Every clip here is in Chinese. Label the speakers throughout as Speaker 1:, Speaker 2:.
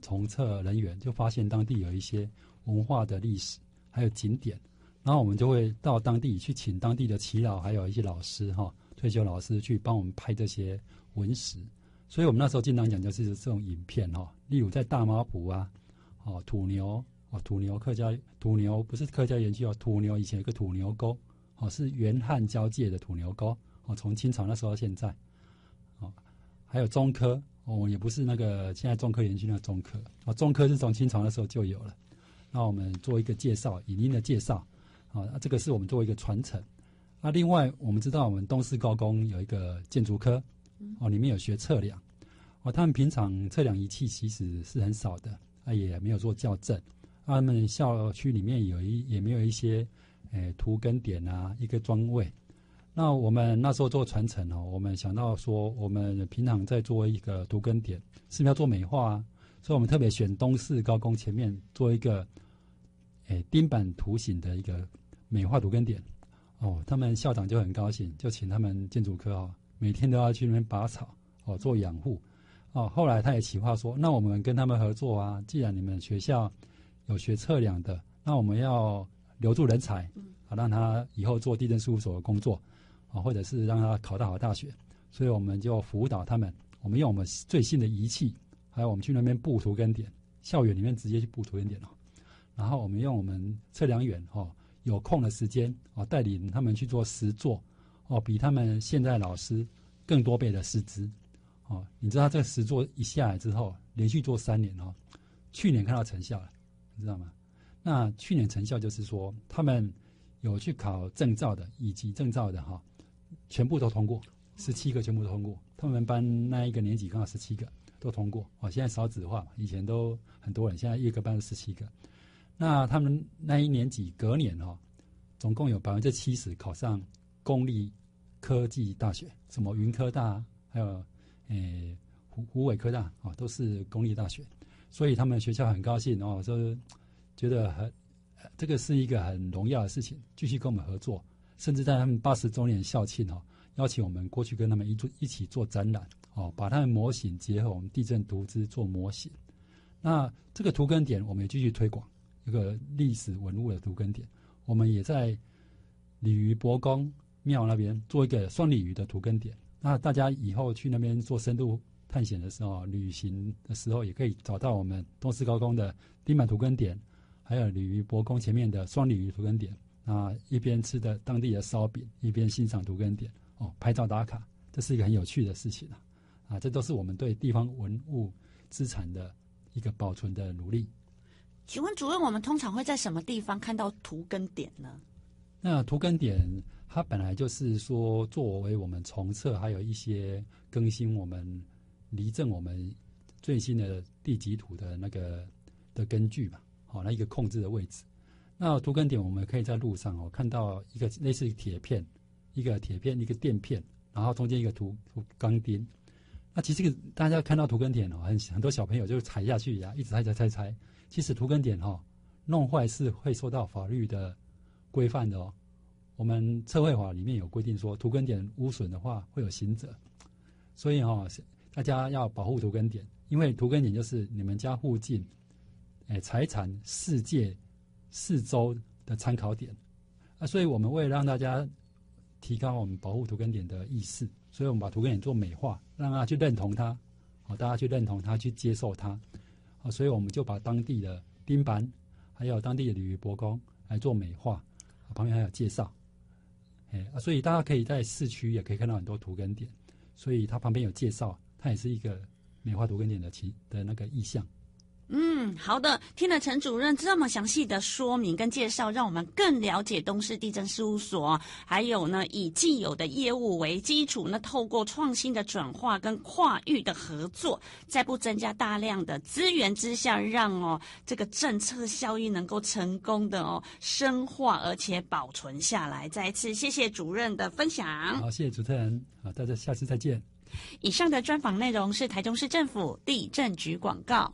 Speaker 1: 从测人员就发现当地有一些文化的历史，还有景点，然后我们就会到当地去请当地的耆老，还有一些老师退休老师去帮我们拍这些文史。所以我们那时候经常讲就是这种影片例如在大马埔啊，土牛客家土牛不是客家园区土牛以前有个土牛沟是原汉交界的土牛沟从清朝那时候到现在还有中科也不是那个现在中科园区那个中科中科是从清朝那时候就有了。那我们做一个介绍，影音的介绍这个是我们做一个传承。另外我们知道我们东势高工有一个建筑科里面有学测量他们平常测量仪器其实是很少的也没有做校正他们校区里面也没有一些图根点一个桩位。那我们那时候做传承我们想到说我们平常在做一个图根点是不是要做美化所以我们特别选东势高工前面做一个钉板图形的一个美化图根点他们校长就很高兴，就请他们建筑科每天都要去那边拔草做养护后来他也企划说，那我们跟他们合作既然你们学校有学测量的，那我们要留住人才让他以后做地政事务所的工作或者是让他考到好大学。所以我们就辅导他们，我们用我们最新的仪器，还有我们去那边布图根点，校园里面直接去布图根点然后我们用我们测量员有空的时间带领他们去做实作比他们现在老师更多倍的师资你知道这个实作一下来之后连续做3年去年看到成效了，你知道吗？那去年成效就是说他们有去考证照的以及证照的全部都通过，17个全部都通过。他们班那一个年级刚好17个都通过现在少子化嘛，以前都很多人，现在一个班是17个。那他们那一年级隔年总共有70%考上公立科技大学，什么云科大还有湖北科大都是公立大学。所以他们学校很高兴就觉得这个是一个很荣耀的事情，继续跟我们合作，甚至在他们80周年校庆邀请我们过去跟他们一起做展览把他们模型结合我们地震图资做模型。那这个图根点我们也继续推广，一个历史文物的图根点，我们也在鲤鱼伯公庙那边做一个双鲤鱼的图根点。那大家以后去那边做深度探险的时候，旅行的时候也可以找到我们东势高工的钉板图根点，还有鲤鱼伯公前面的双鲤鱼图根点一边吃的当地的烧饼，一边欣赏图根点拍照打卡，这是一个很有趣的事情这都是我们对地方文物资产的一个保存的努力。
Speaker 2: 请问主任，我们通常会在什么地方看到图根点呢？
Speaker 1: 那图根点它本来就是说作为我们重测还有一些更新我们厘正我们最新的地籍图的那个的根据嘛那一个控制的位置。那图根点我们可以在路上看到一个类似铁片一个垫片，然后中间一个图钢钉。那其实这个大家看到图根点很多小朋友就踩下去一直踩。其实图根点弄坏是会受到法律的规范的我们测绘法里面有规定说图根点污损的话会有刑责。所以大家要保护图根点，因为图根点就是你们家附近财产世界4周的参考点所以我们为了让大家提高我们保护图根点的意识，所以我们把图根点做美化，让大家去认同它大家去认同它，去接受它所以我们就把当地的钉板还有当地的鲤鱼伯公来做美化旁边还有介绍所以大家可以在市区也可以看到很多图根点，所以它旁边有介绍，它也是一个美化图根点的那个意象。
Speaker 2: 好的，听了陈主任这么详细的说明跟介绍，让我们更了解东势地政事务所，还有呢以既有的业务为基础，那透过创新的转化跟跨域的合作，在不增加大量的资源之下，让这个政策效益能够成功的深化而且保存下来。再一次谢谢主任的分享。
Speaker 1: 好，谢谢主持人，好，大家下次再见。
Speaker 2: 以上的专访内容是台中市政府地政局广告。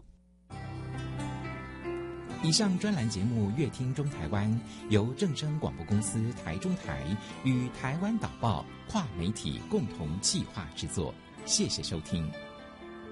Speaker 3: 以上专栏节目《乐听中台湾》由正声广播公司台中台与台湾导报跨媒体共同企划制作，谢谢收听。